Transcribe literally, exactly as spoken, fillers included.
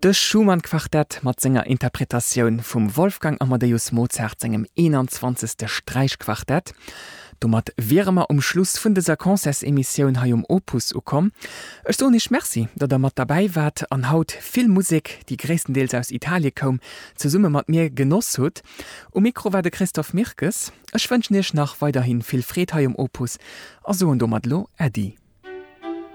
De Schumann-Quartett mat senger Interpretationun vum Wolfgang Amadeus Mozart engem einundzwanzigste Streichquartett. Du mat wärmer um Schluss vun deser Konzersemissionioun ha um Opus ukom. Ech so nicht Merci, dat er mat dabei wat an haut vill Musik, die gréesstendeels aus Italie kom, ze Summe mat mir genoss huet. O Mikro war de Christoph Mirkes. Ech wënsch nech nach weiterhin vill Fred ha um Opus, a so und do mat lo Ädi.